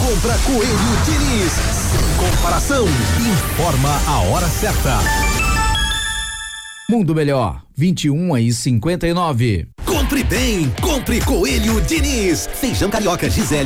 Compra Coelho Diniz. Sem comparação. Informa a hora certa. Mundo Melhor, 21h59. Compre bem, compre Coelho Diniz. Feijão carioca Gisele